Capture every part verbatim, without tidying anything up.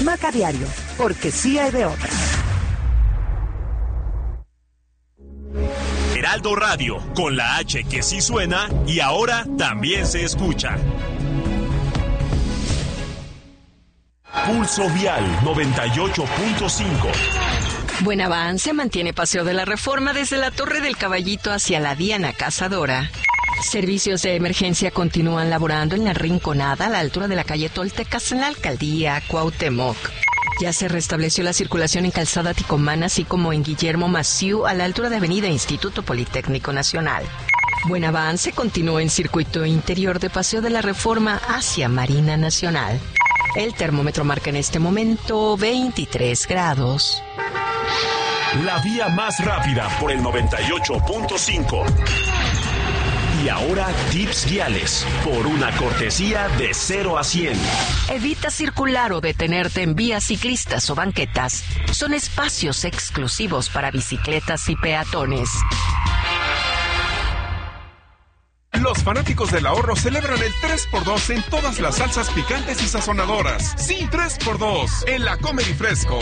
Marca Diario, porque sí hay de otra. Heraldo Radio, con la H que sí suena y ahora también se escucha. Pulso Vial noventa y ocho punto cinco. Buen avance mantiene Paseo de la Reforma desde la Torre del Caballito hacia la Diana Cazadora. Servicios de emergencia continúan laborando en la Rinconada a la altura de la calle Toltecas en la alcaldía Cuauhtémoc. Ya se restableció la circulación en Calzada Ticomán, así como en Guillermo Massieu a la altura de Avenida Instituto Politécnico Nacional. Buen avance continúa en circuito interior de Paseo de la Reforma hacia Marina Nacional. El termómetro marca en este momento veintitrés grados. La vía más rápida por el noventa y ocho punto cinco. Y ahora tips viales por una cortesía de cero a cien. Evita circular o detenerte en vías ciclistas o banquetas. Son espacios exclusivos para bicicletas y peatones. Los fanáticos del ahorro celebran el tres por dos en todas las salsas picantes y sazonadoras. Sí, tres por dos en la Comer y Fresco.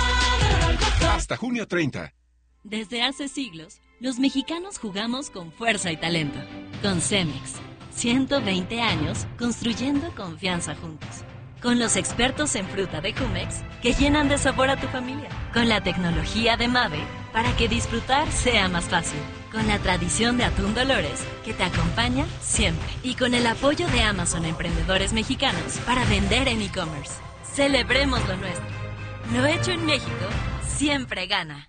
Hasta junio treinta. Desde hace siglos, los mexicanos jugamos con fuerza y talento. Con Cemex, ciento veinte años construyendo confianza juntos. Con los expertos en fruta de Jumex que llenan de sabor a tu familia. Con la tecnología de Mave para que disfrutar sea más fácil. Con la tradición de Atún Dolores que te acompaña siempre. Y con el apoyo de Amazon a emprendedores mexicanos para vender en e-commerce. Celebremos lo nuestro. Lo hecho en México siempre gana.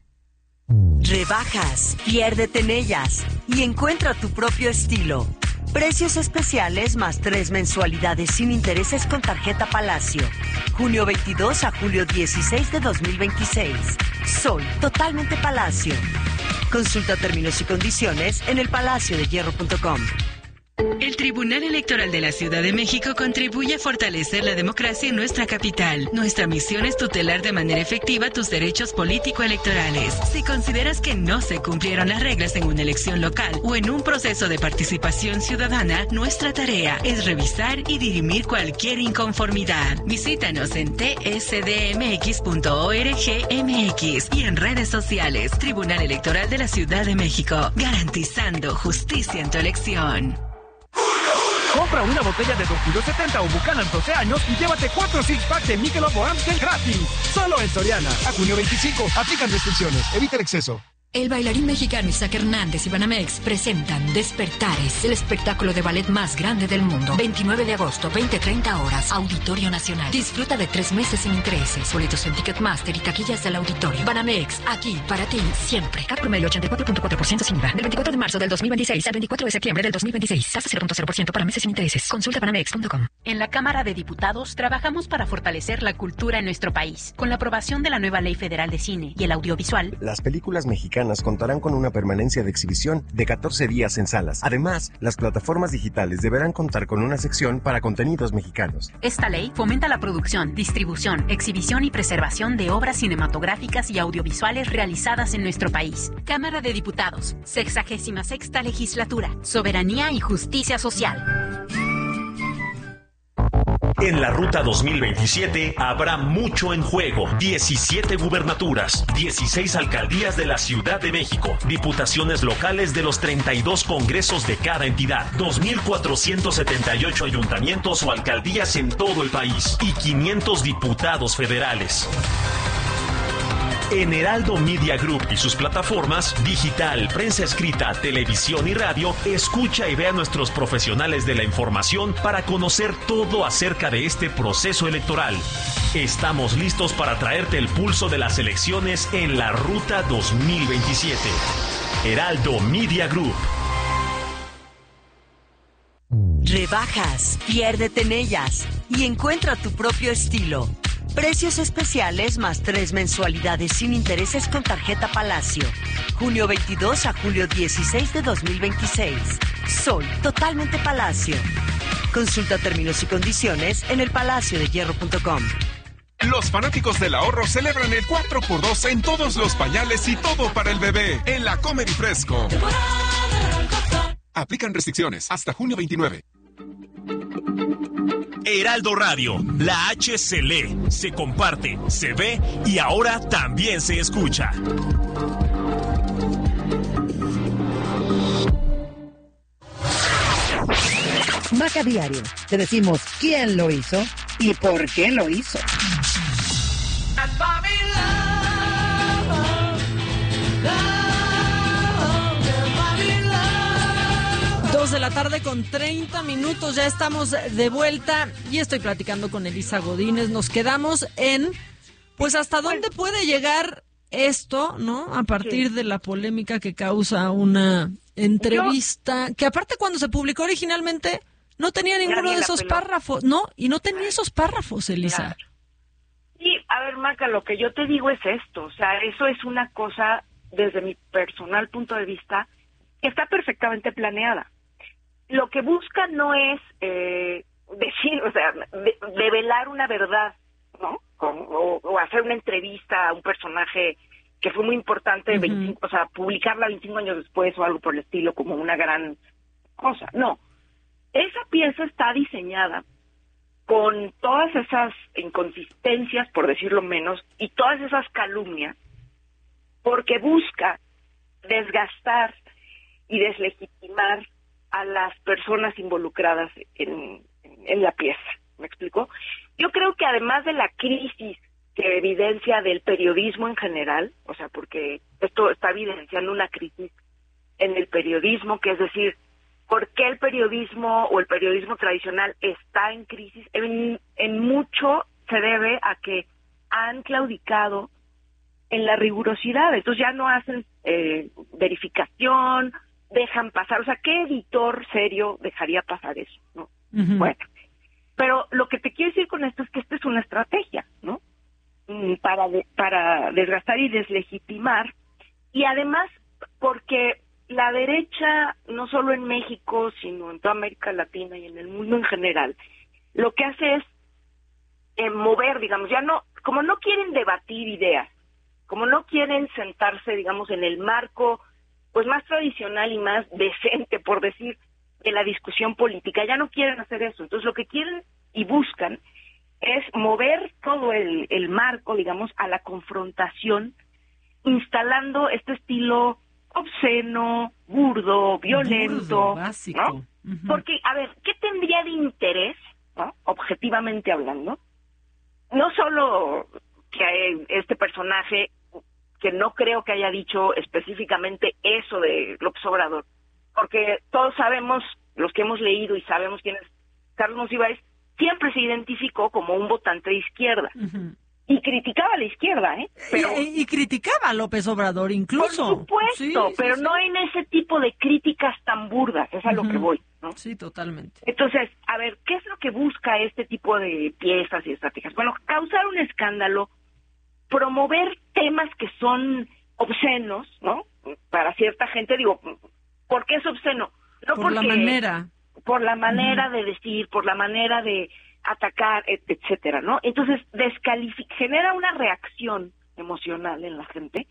Rebajas, piérdete en ellas y encuentra tu propio estilo. Precios especiales más tres mensualidades sin intereses con tarjeta Palacio. Junio veintidós a julio dieciséis de dos mil veintiséis. Soy totalmente Palacio. Consulta términos y condiciones en el palacio de hierro punto com. El Tribunal Electoral de la Ciudad de México contribuye a fortalecer la democracia en nuestra capital. Nuestra misión es tutelar de manera efectiva tus derechos político-electorales. Si consideras que no se cumplieron las reglas en una elección local o en un proceso de participación ciudadana, nuestra tarea es revisar y dirimir cualquier inconformidad. Visítanos en t s d m x punto org m x y en redes sociales. Tribunal Electoral de la Ciudad de México, garantizando justicia en tu elección. Compra una botella de Don Julio setenta o Buchanan doce años y llévate cuatro six pack de Michelob o Amstel gratis. Solo en Soriana. A junio veinticinco. Aplican restricciones. Evita el exceso. El bailarín mexicano Isaac Hernández y Banamex presentan Despertares, el espectáculo de ballet más grande del mundo. veintinueve de agosto, veinte treinta horas, Auditorio Nacional. Disfruta de tres meses sin intereses. Boletos en Ticketmaster y taquillas del auditorio. Banamex, aquí para ti, siempre. Cap promedio ochenta y cuatro punto cuatro por ciento sin I V A. Del veinticuatro de marzo del dos mil veintiséis al veinticuatro de septiembre del dos mil veintiséis. Tasa cero punto cero por ciento para meses sin intereses. Consulta banamex punto com. En la Cámara de Diputados trabajamos para fortalecer la cultura en nuestro país. Con la aprobación de la nueva Ley Federal de Cine y el Audiovisual, las películas mexicanas contarán con una permanencia de exhibición de catorce días en salas. Además, las plataformas digitales deberán contar con una sección para contenidos mexicanos. Esta ley fomenta la producción, distribución, exhibición y preservación de obras cinematográficas y audiovisuales realizadas en nuestro país. Cámara de Diputados, sexagésima sexta legislatura, soberanía y justicia social. En la Ruta dos mil veintisiete habrá mucho en juego. diecisiete gubernaturas, dieciséis alcaldías de la Ciudad de México, diputaciones locales de los treinta y dos congresos de cada entidad, dos mil cuatrocientos setenta y ocho ayuntamientos o alcaldías en todo el país y quinientos diputados federales. En Heraldo Media Group y sus plataformas, digital, prensa escrita, televisión y radio, escucha y ve a nuestros profesionales de la información para conocer todo acerca de este proceso electoral. Estamos listos para traerte el pulso de las elecciones en la Ruta dos mil veintisiete. Heraldo Media Group. Rebajas, piérdete en ellas y encuentra tu propio estilo. Precios especiales más tres mensualidades sin intereses con tarjeta Palacio. Junio veintidós a julio dieciséis de dos mil veintiséis. Soy totalmente Palacio. Consulta términos y condiciones en el palacio de hierro punto com. Los fanáticos del ahorro celebran el cuatro por dos en todos los pañales y todo para el bebé en la Comer y Fresco. Aplican restricciones hasta junio veintinueve. Heraldo Radio, la H se lee, se comparte, se ve y ahora también se escucha. Maca Diario, te decimos quién lo hizo y por qué lo hizo. Dos de la tarde con treinta minutos, ya estamos de vuelta y estoy platicando con Elisa Godínez. Nos quedamos en, pues, hasta dónde puede llegar esto, ¿no? A partir de la polémica que causa una entrevista, que aparte cuando se publicó originalmente no tenía ninguno de esos párrafos, ¿no? Y no tenía esos párrafos, Elisa. Sí, a ver, Maca, lo que yo te digo es esto, o sea, eso es una cosa, desde mi personal punto de vista, que está perfectamente planeada. Lo que busca no es eh, decir, o sea, de, develar una verdad, ¿no? Con, o, o hacer una entrevista a un personaje que fue muy importante, uh-huh. veinticinco, o sea, publicarla veinticinco años después o algo por el estilo, como una gran cosa. No, esa pieza está diseñada con todas esas inconsistencias, por decirlo menos, y todas esas calumnias, porque busca desgastar y deslegitimar a las personas involucradas en, en la pieza. ¿Me explico? Yo creo que además de la crisis que evidencia del periodismo en general, o sea, porque esto está evidenciando una crisis en el periodismo, que es decir, ¿por qué el periodismo o el periodismo tradicional está en crisis? En, en mucho se debe a que han claudicado en la rigurosidad, entonces ya no hacen eh, verificación, dejan pasar, o sea, ¿qué editor serio dejaría pasar eso? ¿No? Uh-huh. Bueno, pero lo que te quiero decir con esto es que esta es una estrategia, ¿no? Para, de, para desgastar y deslegitimar, y además porque la derecha, no solo en México, sino en toda América Latina y en el mundo en general, lo que hace es eh, mover, digamos, ya no, como no quieren debatir ideas, como no quieren sentarse, digamos, en el marco pues más tradicional y más decente, por decir, de la discusión política, ya no quieren hacer eso. Entonces lo que quieren y buscan es mover todo el, el marco, digamos, a la confrontación, instalando este estilo obsceno, burdo, violento, burdo, básico. ¿no? Uh-huh. Porque, a ver, ¿qué tendría de interés, ¿no? Objetivamente hablando? No solo que este personaje, que no creo que haya dicho específicamente eso de López Obrador, porque todos sabemos, los que hemos leído y sabemos quién es Carlos Monsiváis, siempre se identificó como un votante de izquierda. Uh-huh. Y criticaba a la izquierda, ¿eh? Pero, y, y criticaba a López Obrador incluso. Por supuesto, sí, sí, pero sí. No en ese tipo de críticas tan burdas, es a uh-huh. lo que voy, ¿no? Sí, totalmente. Entonces, a ver, ¿qué es lo que busca este tipo de piezas y estrategias? Bueno, causar un escándalo, promover temas que son obscenos, ¿no? Para cierta gente, digo, ¿por qué es obsceno? No por porque, la manera. Por la manera uh-huh. de decir, por la manera de atacar, etcétera, ¿no? Entonces, descalifica, genera una reacción emocional en la gente,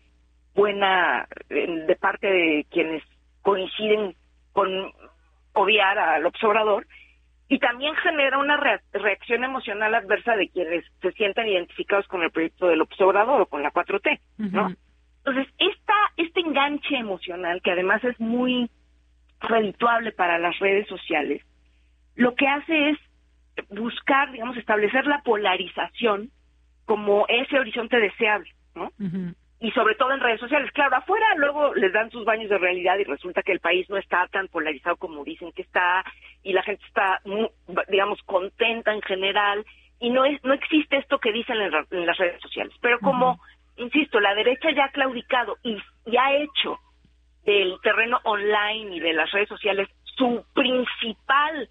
buena de parte de quienes coinciden con odiar al López Obrador, y también genera una re- reacción emocional adversa de quienes se sientan identificados con el proyecto de López Obrador o con la cuatro T, ¿no? Uh-huh. Entonces, esta, este enganche emocional, que además es muy redituable para las redes sociales, lo que hace es buscar, digamos, establecer la polarización como ese horizonte deseable, ¿no? Uh-huh. Y sobre todo en redes sociales. Claro, afuera luego les dan sus baños de realidad y resulta que el país no está tan polarizado como dicen que está, y la gente está, muy, digamos, contenta en general, y no es no existe esto que dicen en, en las redes sociales. Pero como, uh-huh. insisto, la derecha ya ha claudicado y, y ha hecho del terreno online y de las redes sociales su principal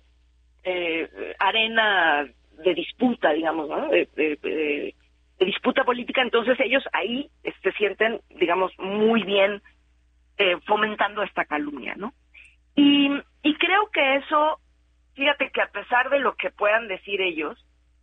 eh, arena de disputa, digamos, ¿no? De, de, de, de disputa política, entonces ellos ahí se sienten, digamos, muy bien eh, fomentando esta calumnia, ¿no? Y, y creo que eso, fíjate que a pesar de lo que puedan decir ellos,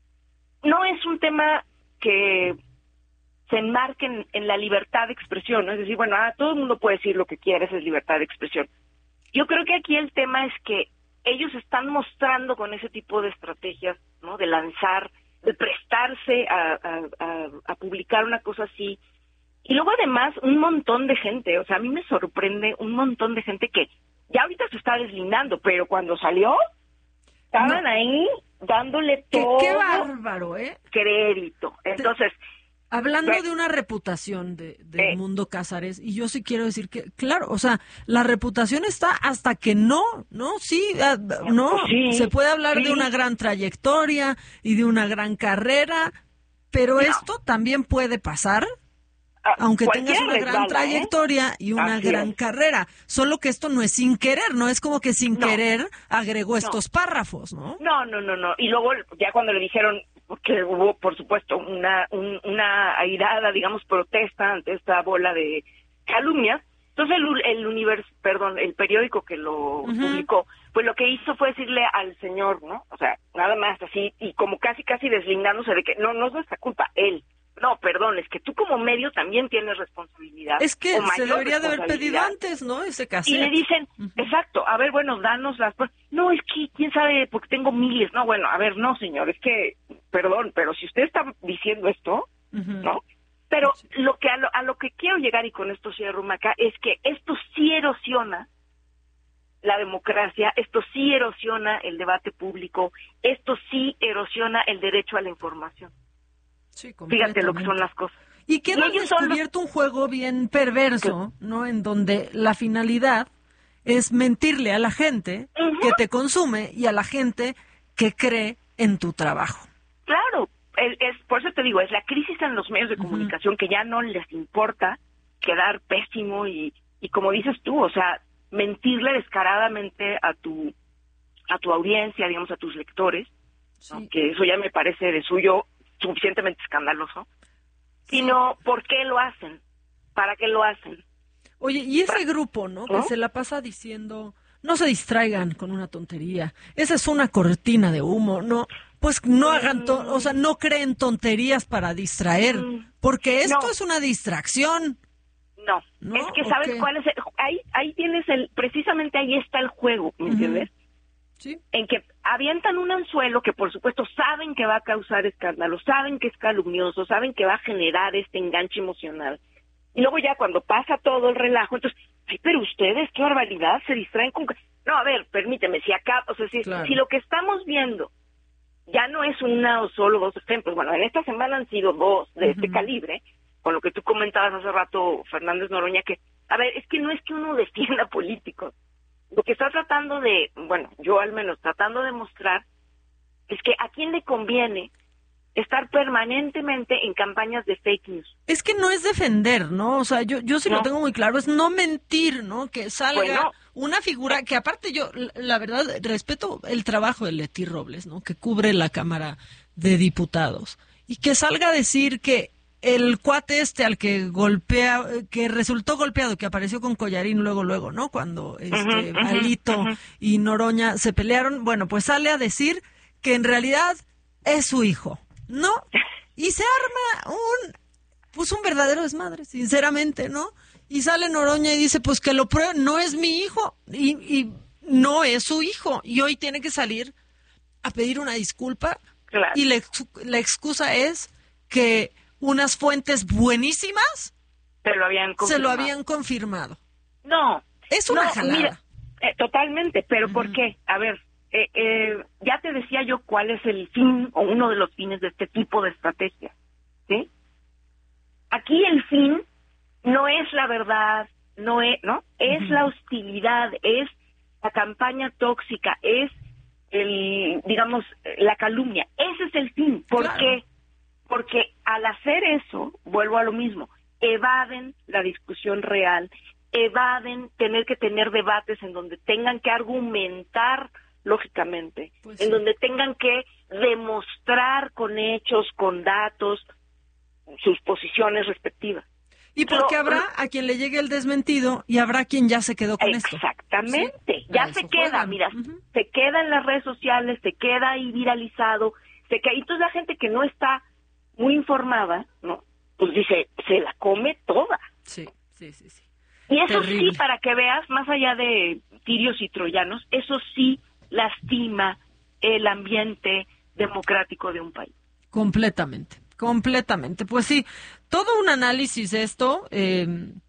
no es un tema que se enmarque en, en la libertad de expresión, ¿no? Es decir, bueno, ah, todo el mundo puede decir lo que quiera, esa es libertad de expresión. Yo creo que aquí el tema es que ellos están mostrando con ese tipo de estrategias, ¿no? De lanzar, de prestarse a, a, a, a publicar una cosa así. Y luego además un montón de gente, o sea, a mí me sorprende un montón de gente que ya ahorita se está deslindando, pero cuando salió, estaban no. ahí dándole todo. Qué, qué bárbaro, ¿eh? Crédito. Entonces... Hablando de una reputación de, del eh. mundo Cázares, y yo sí quiero decir que, claro, o sea, la reputación está hasta que no, ¿no? Sí, no, sí, se puede hablar sí. de una gran trayectoria y de una gran carrera, pero no. esto también puede pasar, ah, aunque tengas una gran resbala, trayectoria ¿eh? y una Así gran es. carrera, solo que esto no es sin querer, no es como que sin no. querer agregó estos no. párrafos, ¿no? No, no, no, no, y luego ya cuando le dijeron... porque hubo, por supuesto, una un, una airada, digamos, protesta ante esta bola de calumnias. Entonces, el, el univers, perdón, el periódico que lo uh-huh. publicó, pues lo que hizo fue decirle al señor, ¿no? O sea, nada más así, y como casi, casi deslindándose de que no, no es nuestra culpa, él. No, perdón, es que tú como medio también tienes responsabilidad. Es que se debería de haber pedido antes, ¿no? Ese cassette. Y le dicen, uh-huh. exacto, a ver, bueno, danos las... No, es que, quién sabe, porque tengo miles. No, bueno, a ver, no, señor, es que, perdón, pero si usted está diciendo esto, uh-huh. ¿no? Pero sí. lo que a lo, a lo que quiero llegar, y con esto cierro, Maca, es que esto sí erosiona la democracia, esto sí erosiona el debate público, esto sí erosiona el derecho a la información. Sí, fíjate lo que son las cosas. Y que hemos descubierto los... un juego bien perverso, ¿Qué? ¿no? En donde la finalidad es mentirle a la gente uh-huh. que te consume y a la gente que cree en tu trabajo. Claro, es, es por eso te digo, es la crisis en los medios de uh-huh. comunicación que ya no les importa quedar pésimo y, y como dices tú, o sea, mentirle descaradamente a tu a tu audiencia, digamos, a tus lectores, sí. ¿no? Que eso ya me parece de suyo suficientemente escandaloso, sino ¿por qué lo hacen? ¿Para qué lo hacen? Oye, y ese grupo, ¿no? Que ¿no? se la pasa diciendo, no se distraigan con una tontería, esa es una cortina de humo, no, pues no hagan, to- o sea, no creen tonterías para distraer, porque esto no. es una distracción. No, ¿no? Es que ¿sabes cuál es? El, ahí, ahí tienes el, precisamente ahí está el juego, ¿me uh-huh. entiendes? Sí. En que avientan un anzuelo que por supuesto saben que va a causar escándalo, saben que es calumnioso, saben que va a generar este enganche emocional. Y luego ya cuando pasa todo el relajo, entonces, ay, pero ustedes, qué barbaridad, se distraen con... No, a ver, permíteme, si acá, o sea, si, claro. si lo que estamos viendo ya no es una o solo dos ejemplos, bueno, en esta semana han sido dos de uh-huh. este calibre, con lo que tú comentabas hace rato, Fernández Noroña, que, a ver, es que no es que uno defienda políticos. Lo que está tratando de, bueno, yo al menos tratando de mostrar, es que a quién le conviene estar permanentemente en campañas de fake news. Es que no es defender, ¿no? O sea, yo, yo sí no. lo tengo muy claro, es no mentir, ¿no? Que salga bueno, una figura que aparte yo, la verdad, respeto el trabajo de Leti Robles, ¿no? Que cubre la Cámara de Diputados. Y que salga a decir que el cuate este al que golpea, que resultó golpeado, que apareció con collarín luego, luego, ¿no? Cuando este uh-huh, Alito uh-huh. y Noroña se pelearon, bueno, pues sale a decir que en realidad es su hijo, ¿no? Y se arma un, pues un verdadero desmadre, sinceramente, ¿no? Y sale Noroña y dice, pues que lo prueben, no es mi hijo, y, y no es su hijo, y hoy tiene que salir a pedir una disculpa, claro. y la, la excusa es que unas fuentes buenísimas se lo habían confirmado. Se lo habían confirmado. No. Es una no, jalada. Mira, eh, totalmente, pero uh-huh. ¿por qué? A ver, eh, eh, ya te decía yo cuál es el fin o uno de los fines de este tipo de estrategia, ¿sí? Aquí el fin no es la verdad, no es, ¿no? Es uh-huh. la hostilidad, es la campaña tóxica, es el, digamos, la calumnia. Ese es el fin. ¿Por claro. qué? Porque al hacer eso, vuelvo a lo mismo, evaden la discusión real, evaden tener que tener debates en donde tengan que argumentar lógicamente, pues sí. en donde tengan que demostrar con hechos, con datos, sus posiciones respectivas. Y porque Pero, habrá a quien le llegue el desmentido y habrá quien ya se quedó con exactamente, esto. Exactamente, sí, ya se queda, juegan. mira, uh-huh. se queda en las redes sociales, se queda ahí viralizado, se queda, y entonces la gente que no está muy informada, ¿no? Pues dice, se la come toda. Sí, sí, sí, sí. Y eso Terrible. sí, para que veas, más allá de tirios y troyanos, eso sí lastima el ambiente democrático de un país. Completamente, completamente. Pues sí, todo un análisis esto. Eh,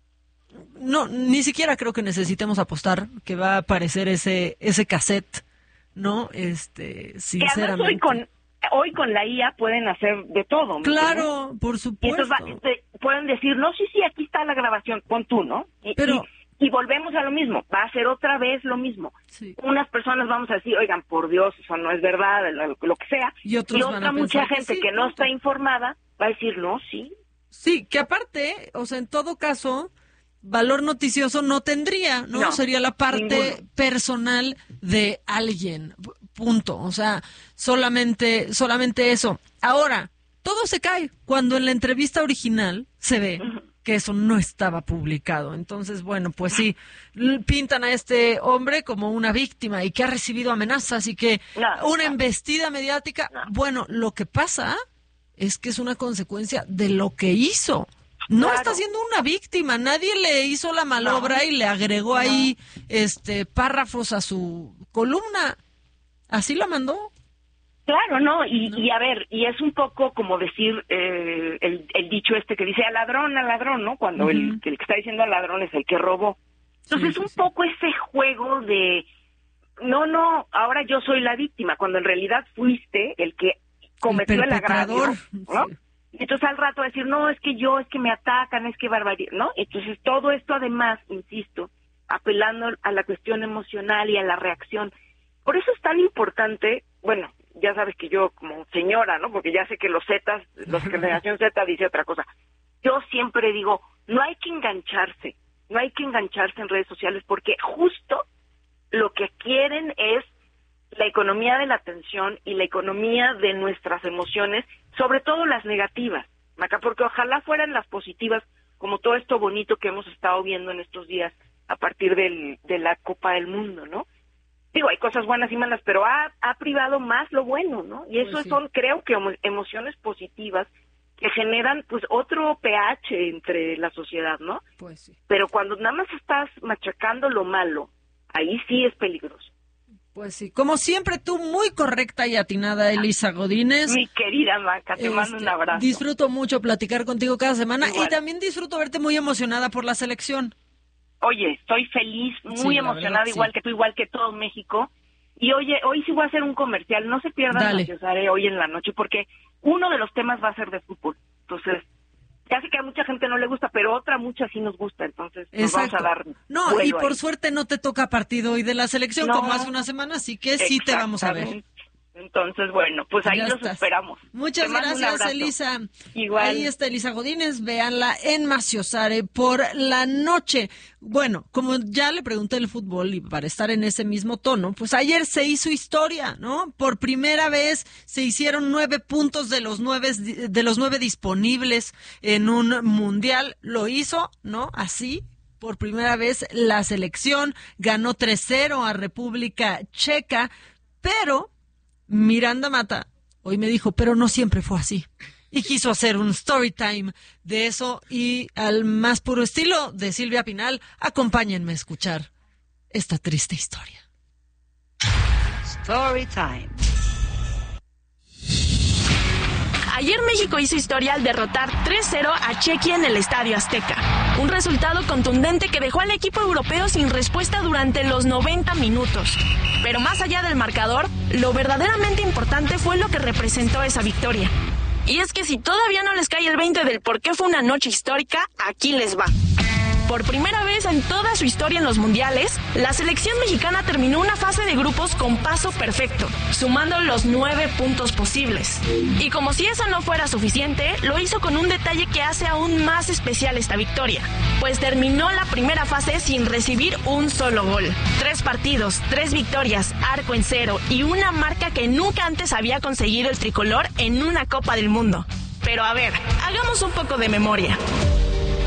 no, ni siquiera creo que necesitemos apostar que va a aparecer ese ese cassette, ¿no? Este, sinceramente. Que hoy con hoy con la I A pueden hacer de todo. Claro, ¿no? Por supuesto. Y entonces va, te, pueden decir, no, sí, sí, aquí está la grabación, pon tú, ¿no? Y, Pero y, y volvemos a lo mismo, va a ser otra vez lo mismo. Sí. Unas personas vamos a decir, oigan, por Dios, eso no es verdad, lo, lo que sea. Y, otros y van otra a mucha que gente sí, que no punto. está informada va a decir, no, sí. Sí, que aparte, o sea, en todo caso, valor noticioso no tendría, ¿no? No, Sería la parte ninguno. personal de alguien, punto. O sea, solamente, solamente eso. Ahora, todo se cae cuando en la entrevista original se ve que eso no estaba publicado. Entonces, bueno, pues sí, l- pintan a este hombre como una víctima y que ha recibido amenazas y que No, una no. embestida mediática. No. Bueno, lo que pasa es que es una consecuencia de lo que hizo. No Claro. está siendo una víctima, nadie le hizo la malobra No. y le agregó No. ahí este párrafos a su columna. Así la mandó. Claro, ¿no? Y, y a ver, y es un poco como decir eh, el, el dicho este que dice al ladrón, al ladrón, ¿no? Cuando Ujú. el, el que está diciendo al ladrón es el que robó. Entonces Sí, sí, un sí. poco ese juego de, no, no, ahora yo soy la víctima, cuando en realidad fuiste el que cometió el, agravio, perpetrador. ¿no? Sí. Y entonces al rato decir, no, es que yo, es que me atacan, es que barbaridad, ¿no? Entonces todo esto además, insisto, apelando a la cuestión emocional y a la reacción. Por eso es tan importante, bueno, ya sabes que yo como señora, ¿no? Porque ya sé que los Zetas, los generación Z dice otra cosa. Yo siempre digo, no hay que engancharse, no hay que engancharse en redes sociales porque justo lo que quieren es la economía de la atención y la economía de nuestras emociones, sobre todo las negativas, Maca, porque ojalá fueran las positivas, como todo esto bonito que hemos estado viendo en estos días a partir del, de la Copa del Mundo, ¿no? Digo, hay cosas buenas y malas, pero ha, ha privado más lo bueno, ¿no? Y eso Pues sí. son, creo que, emo- emociones positivas que generan, pues, otro pH entre la sociedad, ¿no? Pues sí. Pero cuando nada más estás machacando lo malo, ahí sí es peligroso. Pues sí. Como siempre, tú muy correcta y atinada, Elisa Godínez. Mi querida Maca, te mando Este, un abrazo. Disfruto mucho platicar contigo cada semana Igual. y también disfruto verte muy emocionada por la selección. Oye, estoy feliz, muy Sí, la emocionada, verdad, igual sí. que tú, igual que todo México. Y oye, hoy sí voy a hacer un comercial, no se pierdan Dale. Maciosare hoy en la noche, porque uno de los temas va a ser de fútbol. Entonces, ya sé que a mucha gente no le gusta, pero otra mucha sí nos gusta, entonces nos vamos Exacto. a dar No, y vuelo por ahí. suerte no te toca partido hoy de la selección No. como hace una semana, así que sí te vamos a ver. Exactamente. Entonces, bueno, pues ahí Ya los estás. esperamos. Muchas Te mando un gracias, abrazo. Elisa. Igual. Ahí está Elisa Godínez, véanla en Maciosare por la noche. Bueno, como ya le pregunté el fútbol y para estar en ese mismo tono, pues ayer se hizo historia, ¿no? Por primera vez se hicieron nueve puntos de los nueve, de los nueve disponibles en un mundial. Lo hizo, ¿no? Así. Por primera vez la selección ganó tres cero a República Checa, pero Miranda Mata hoy me dijo, pero no siempre fue así. Y quiso hacer un story time de eso y al más puro estilo de Silvia Pinal, acompáñenme a escuchar esta triste historia. Story time. Ayer México hizo historia al derrotar tres cero a Chequia en el Estadio Azteca. Un resultado contundente que dejó al equipo europeo sin respuesta durante los noventa minutos. Pero más allá del marcador, lo verdaderamente importante fue lo que representó esa victoria. Y es que si todavía no les cae el veinte del por qué fue una noche histórica, aquí les va. Por primera vez en toda su historia en los mundiales, la selección mexicana terminó una fase de grupos con paso perfecto, sumando los nueve puntos posibles. Y como si eso no fuera suficiente, lo hizo con un detalle que hace aún más especial esta victoria, pues terminó la primera fase sin recibir un solo gol. Tres partidos, tres victorias, arco en cero y una marca que nunca antes había conseguido el tricolor en una Copa del Mundo. Pero a ver, hagamos un poco de memoria.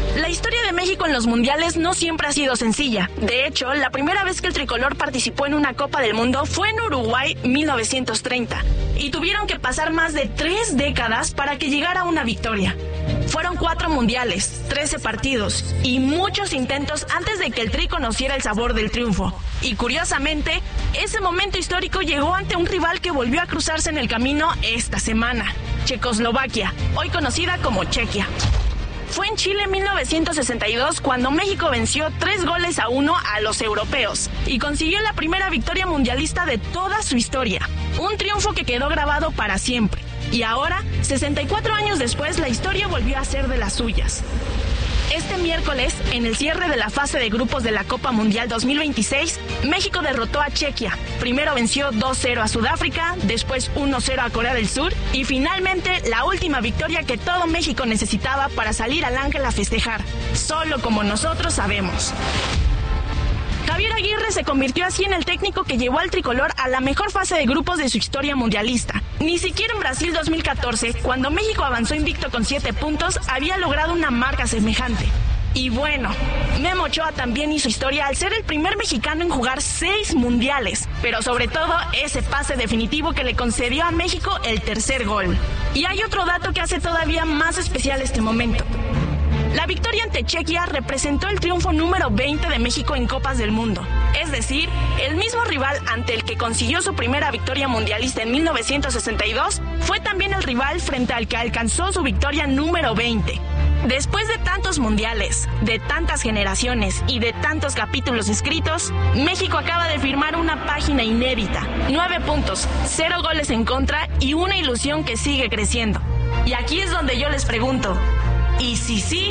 La historia de México en los mundiales no siempre ha sido sencilla. De hecho, la primera vez que el tricolor participó en una Copa del Mundo fue en Uruguay mil novecientos treinta y tuvieron que pasar más de tres décadas para que llegara una victoria. Fueron cuatro mundiales, trece partidos y muchos intentos antes de que el Tri conociera el sabor del triunfo. Y curiosamente, ese momento histórico llegó ante un rival que volvió a cruzarse en el camino esta semana, Checoslovaquia, hoy conocida como Chequia. Fue en Chile en mil novecientos sesenta y dos cuando México venció tres goles a uno a los europeos y consiguió la primera victoria mundialista de toda su historia. Un triunfo que quedó grabado para siempre. Y ahora, sesenta y cuatro años después, la historia volvió a ser de las suyas. Este miércoles, en el cierre de la fase de grupos de la Copa Mundial dos mil veintiséis, México derrotó a Chequia. Primero venció dos cero a Sudáfrica, después uno cero a Corea del Sur y finalmente la última victoria que todo México necesitaba para salir al Ángel a festejar, solo como nosotros sabemos. Javier Aguirre se convirtió así en el técnico que llevó al tricolor a la mejor fase de grupos de su historia mundialista. Ni siquiera en Brasil dos mil catorce, cuando México avanzó invicto con siete puntos, había logrado una marca semejante. Y bueno, Memo Ochoa también hizo historia al ser el primer mexicano en jugar seis mundiales, pero sobre todo ese pase definitivo que le concedió a México el tercer gol. Y hay otro dato que hace todavía más especial este momento. La victoria ante Chequia representó el triunfo número veinte de México en Copas del Mundo. Es decir, el mismo rival ante el que consiguió su primera victoria mundialista en mil novecientos sesenta y dos fue también el rival frente al que alcanzó su victoria número veinte. Después de tantos mundiales, de tantas generaciones y de tantos capítulos escritos, México acaba de firmar una página inédita. Nueve puntos, cero goles en contra y una ilusión que sigue creciendo. Y aquí es donde yo les pregunto, ¿y si sí?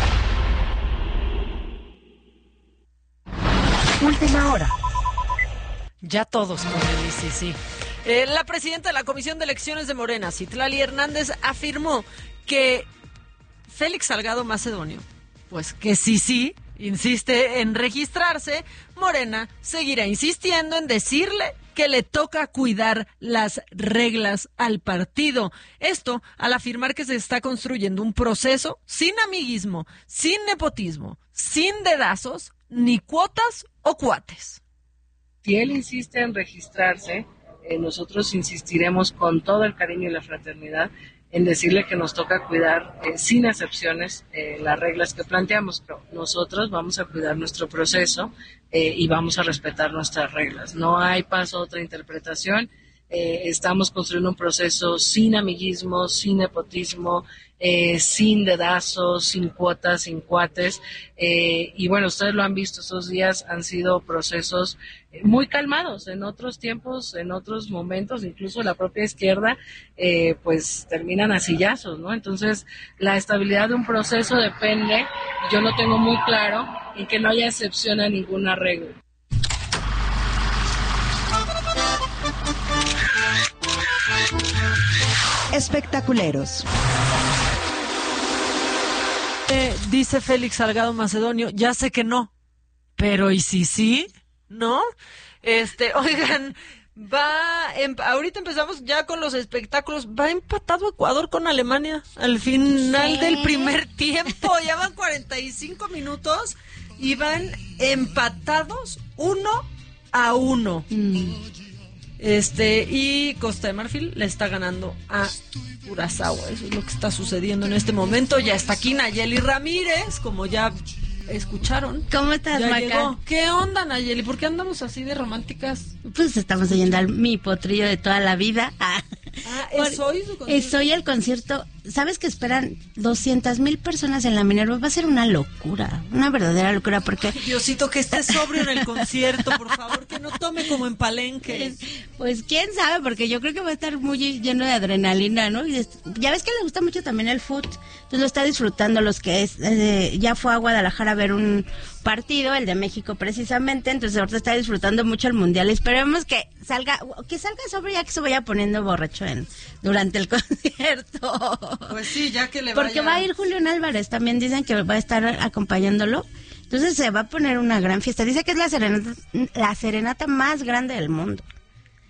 Última hora. Ya todos con el y sí, sí. Eh, la presidenta de la Comisión de Elecciones de Morena, Citlali Hernández, afirmó que Félix Salgado Macedonio, pues que sí, sí, insiste en registrarse, Morena seguirá insistiendo en decirle que le toca cuidar las reglas al partido. Esto al afirmar que se está construyendo un proceso sin amiguismo, sin nepotismo, sin dedazos, ni cuotas o cuates. Si él insiste en registrarse, eh, nosotros insistiremos con todo el cariño y la fraternidad en decirle que nos toca cuidar eh, sin excepciones eh, las reglas que planteamos, pero nosotros vamos a cuidar nuestro proceso eh, y vamos a respetar nuestras reglas. No hay paso a otra interpretación. Eh, estamos construyendo un proceso sin amiguismo, sin nepotismo, eh, sin dedazos, sin cuotas, sin cuates. Eh, y bueno, ustedes lo han visto, estos días han sido procesos muy calmados. En otros tiempos, en otros momentos, incluso la propia izquierda, eh, pues terminan a sillazos, ¿no? Entonces, la estabilidad de un proceso depende, yo lo tengo muy claro, en que no haya excepción a ninguna regla. Espectaculeros. Eh, dice Félix Salgado Macedonio, ya sé que no, pero ¿y si sí? ¿No? Este, oigan, va, em, ahorita empezamos ya con los espectáculos, va empatado Ecuador con Alemania al final sí. del primer tiempo, ya van cuarenta y cinco minutos y van empatados uno a uno. Mm. Este, y Costa de Marfil le está ganando a Curazao. Eso es lo que está sucediendo en este momento. Ya está aquí Nayeli Ramírez, como ya escucharon. ¿Cómo estás, ya Maca? Llegó. ¿Qué onda, Nayeli? ¿Por qué andamos así de románticas? Pues estamos oyendo al mi potrillo de toda la vida. Ah, ah ¿es hoy su concierto? Es hoy el concierto. ¿Sabes que esperan doscientas mil personas en la Minerva? Va a ser una locura, una verdadera locura, porque... Diosito, que esté sobrio en el concierto, por favor, que no tome como en Palenque. Pues quién sabe, porque yo creo que va a estar muy lleno de adrenalina, ¿no? Y ya ves que le gusta mucho también el foot, entonces lo está disfrutando. Los que es, eh, ya fue a Guadalajara a ver un partido, el de México precisamente, entonces ahorita está disfrutando mucho el Mundial. Esperemos que salga, que salga sobrio, ya que se vaya poniendo borracho en, durante el concierto. Pues sí, ya que le vaya... Porque va a ir Julián Álvarez, también dicen que va a estar acompañándolo. Entonces se va a poner una gran fiesta. Dice que es la serenata, la serenata más grande del mundo.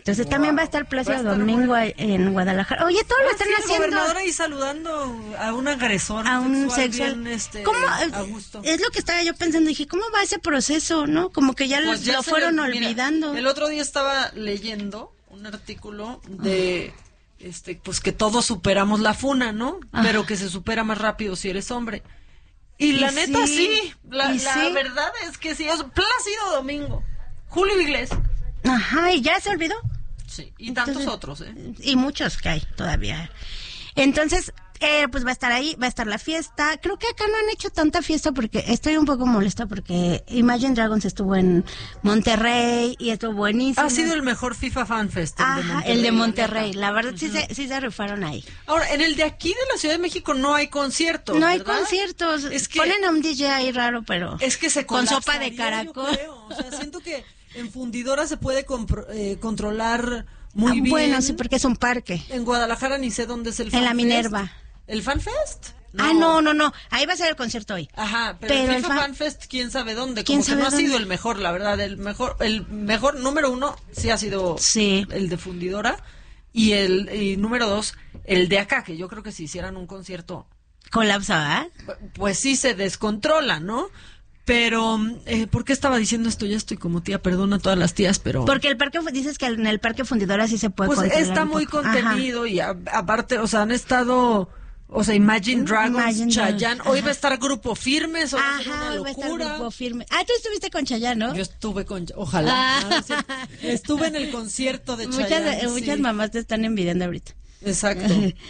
Entonces Wow. también va a estar Plácido Va a estar Domingo bueno. en Guadalajara. Oye, todo lo Ah, están sí, el haciendo. gobernador ahí saludando a un agresor A un sexual, sexual. bien, este, ¿Cómo? a gusto. Es lo que estaba yo pensando. Dije, ¿cómo va ese proceso, no? Como que ya, Pues lo, ya lo se fueron le- mira, olvidando. el otro día estaba leyendo un artículo de este pues que todos superamos la funa, ¿no? Ah. Pero que se supera más rápido si eres hombre. Y, Y la neta sí, sí, la, y la sí. verdad es que sí, es Plácido Domingo, Julio Iglesias. Ajá, y ya se olvidó. Sí, y tantos Entonces, otros, ¿eh? Y muchos que hay todavía. Entonces, eh, pues va a estar ahí, va a estar la fiesta. Creo que acá no han hecho tanta fiesta porque estoy un poco molesta porque Imagine Dragons estuvo en Monterrey y estuvo buenísimo. Ha sido el mejor FIFA Fan Fest. El de Ajá, Monterrey, el de la Monterrey. neta. La verdad sí, se, sí se rifaron ahí. Ahora, en el de aquí de la Ciudad de México no hay conciertos. No hay ¿verdad? conciertos. Es que, Ponen a un D J ahí raro, pero es que se con sopa de colapsaría, yo caracol. creo. O sea, siento que en Fundidora se puede compro- eh, controlar muy Ah, bien. bueno, sí, porque es un parque. En Guadalajara ni sé dónde es el En Fan la Fest. Minerva. ¿El Fan Fest? Ah, no, no, no. Ahí va a ser el concierto hoy. Ajá, pero, Pero el el FIFA fan- Fan Fest, quién sabe dónde. ¿Quién Como que sabe no ha dónde? sido el mejor, la verdad. El mejor, el mejor número uno sí ha sido Sí. el de Fundidora. Y el y número dos, el de acá, que yo creo que si hicieran un concierto, Colapsa, pues sí se descontrola, ¿no? Pero, eh, ¿por qué estaba diciendo esto? Ya estoy como tía, perdona a todas las tías, pero... Porque el parque, dices que en el parque Fundidora sí se puede Pues controlar está un muy poco. contenido y a- aparte, o sea, han estado, o sea, Imagine Dragons, Imagine Chayanne, Dragons, hoy ajá. va a estar Grupo Firme, eso va a ser Ajá, una hoy va a estar locura. Grupo Firme. Ah, tú estuviste con Chayanne, ¿no? Yo estuve con, ojalá, Ah. no, no es cierto. Estuve en el concierto de Muchas, Chayanne, eh, sí. muchas mamás te están envidiando ahorita. Exacto.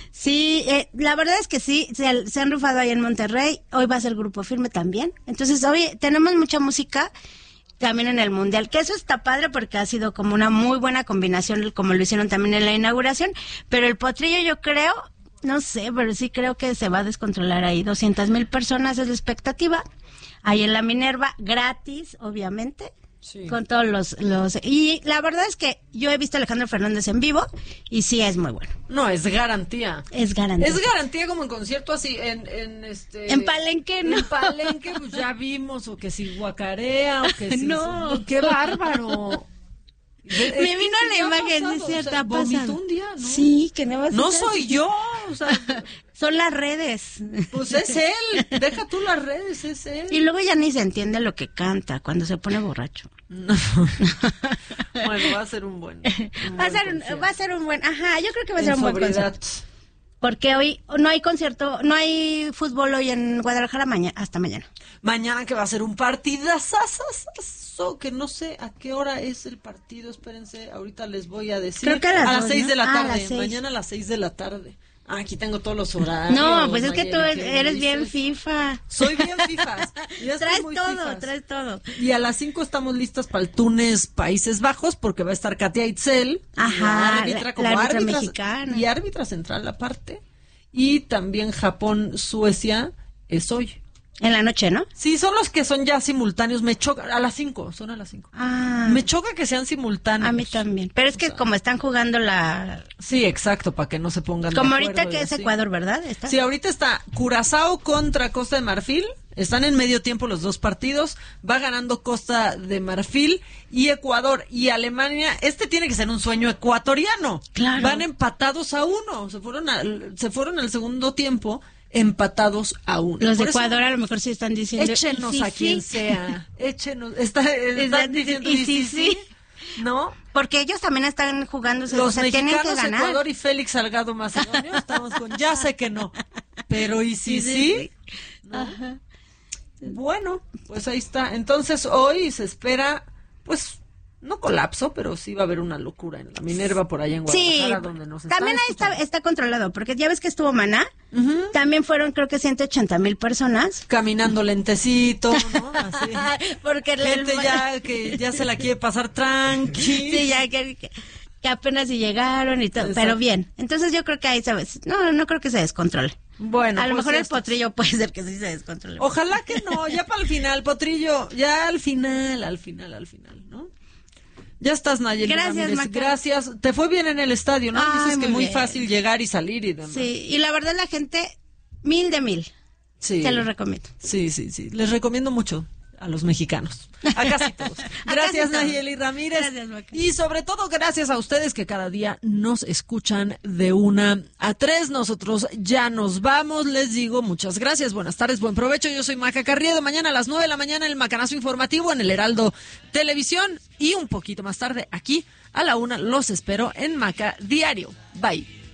Sí, eh, la verdad es que sí, se, se han rifado ahí en Monterrey, hoy va a ser Grupo Firme también. Entonces, hoy tenemos mucha música también en el Mundial, que eso está padre porque ha sido como una muy buena combinación, como lo hicieron también en la inauguración, pero el potrillo yo creo, no sé, pero sí creo que se va a descontrolar ahí. doscientas mil personas es la expectativa, ahí en la Minerva, gratis, obviamente. Sí. Con todos los, los... Y la verdad es que yo he visto a Alejandro Fernández en vivo y sí es muy bueno. No, es garantía. Es garantía. Es garantía como en concierto así, en, en este... En Palenque, ¿no? En Palenque, pues ya vimos, o que si guacarea, o que si... No. ¡Qué bárbaro! Me vino a la imagen, es cierto, ha vomitó pasado. un día, ¿no? Sí, que no vas a No estar- soy yo, o sea, Son las redes. pues es él. Deja tú las redes, es él. Y luego ya ni se entiende lo que canta cuando se pone borracho. No. Bueno, va a ser un buen. un Va a buen ser, un- concierto. va a ser un buen, ajá, yo creo que va a En ser un buen sobriedad. concierto. Porque hoy no hay concierto, no hay fútbol hoy en Guadalajara mañana, hasta mañana. Mañana que va a ser un partidazazazazo, que no sé a qué hora es el partido, espérense, ahorita les voy a decir. Creo que a las dos, seis ¿no? de la Ah, a tarde, las seis. mañana a las seis de la tarde. Ah, aquí tengo todos los horarios. No, pues es que tú Mayeli, ¿qué eres bien dices? FIFA. Soy bien fifas. Ya estoy Traes muy todo, fifas. traes todo. Y a las cinco estamos listas para el Túnez Países Bajos, porque va a estar Katia Itzel, Ajá, la árbitra la- como la árbitra árbitra mexicana. y árbitra central aparte. Y también Japón, Suecia, es hoy. En la noche, ¿no? Sí, son los que son ya simultáneos. Me choca, a las cinco, son a las cinco. Ah, Me choca que sean simultáneos. a mí también. Pero es que como están jugando la... Sí, exacto, para que no se pongan de Como acuerdo ahorita que y es así. Ecuador, ¿verdad? ¿Está? Sí, ahorita está Curazao contra Costa de Marfil. Están en medio tiempo los dos partidos. Va ganando Costa de Marfil y Ecuador y Alemania. Este tiene que ser un sueño ecuatoriano. Claro. Van empatados a uno. Se fueron al, se fueron al segundo tiempo empatados a uno. Los de Por eso, Ecuador a lo mejor sí están diciendo... échenos "Y sí, a quien sí". sea. Échenos. Está, están Están diciendo diciendo, "Y sí, sí". ¿No? Porque ellos también están jugando, o Los sea, tienen que mexicanos, ganar. Ecuador y Félix Salgado Macedonio estamos con ya sé que no, pero y si sí, Sí, sí, ¿no? Ajá. Bueno, pues ahí está. Entonces hoy se espera, pues, no colapso, pero sí va a haber una locura en la Minerva por allá en Sí, Guadalajara, donde nos también ahí está, está controlado, porque ya ves que estuvo Maná, también fueron creo que ciento ochenta mil personas. caminando lentecito, ¿no? Así. Porque el- Gente ya que ya se la quiere pasar tranqui. Sí, ya que, que- que apenas si llegaron y todo, Exacto. pero bien. Entonces yo creo que ahí sabes, no, no creo que se descontrole. Bueno, a lo pues mejor el esto- potrillo puede ser que sí se descontrole. Ojalá que no, ya para el final, Potrillo, ya al final, al final, al final, ¿no? Ya estás, Nayeli Gracias, Ramírez. Maca. Gracias. Te fue bien en el estadio, ¿no? Ay, Dices que muy muy bien. fácil llegar y salir y demás. Sí, y la verdad la gente, mil de mil. Sí. Te lo recomiendo. Sí, sí, sí. Les recomiendo mucho. a los mexicanos, a casi todos. Gracias, todos. Nayeli Ramírez. Gracias, Maca. Y sobre todo, gracias a ustedes que cada día nos escuchan de una a tres. Nosotros ya nos vamos. Les digo muchas gracias. Buenas tardes, buen provecho. Yo soy Maca Carriedo. Mañana a las nueve de la mañana el Macanazo Informativo en el Heraldo Televisión. Y un poquito más tarde aquí a la una los espero en Maca Diario. Bye.